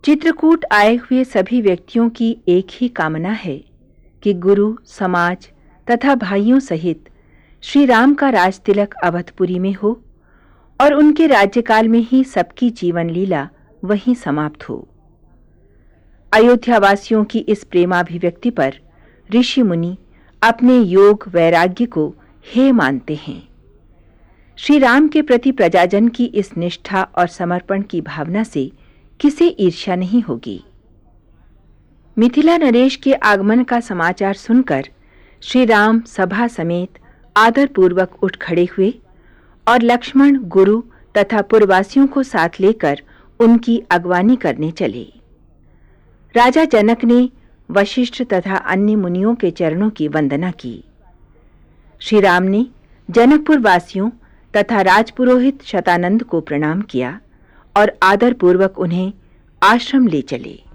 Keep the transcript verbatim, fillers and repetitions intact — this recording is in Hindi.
चित्रकूट आए हुए सभी व्यक्तियों की एक ही कामना है कि गुरु, समाज तथा भाइयों सहित श्री राम का राज तिलक अवधपुरी में हो और उनके राज्यकाल में ही सबकी जीवन लीला वहीं समाप्त हो। अयोध्यावासियों की इस प्रेमाभिव्यक्ति पर ऋषि मुनि अपने योग वैराग्य को हेय मानते हैं। श्री राम के प्रति प्रजाजन की इस निष्ठा और समर्पण की भावना से किसे ईर्ष्या नहीं होगी। मिथिला नरेश के आगमन का समाचार सुनकर श्री राम सभा समेत आदरपूर्वक उठ खड़े हुए और लक्ष्मण, गुरु तथा पुरवासियों को साथ लेकर उनकी अगवानी करने चले। राजा जनक ने वशिष्ठ तथा अन्य मुनियों के चरणों की वंदना की। श्री राम ने जनकपुर वासियों तथा राजपुरोहित शतानंद को प्रणाम किया और आदरपूर्वक उन्हें आश्रम ले चले।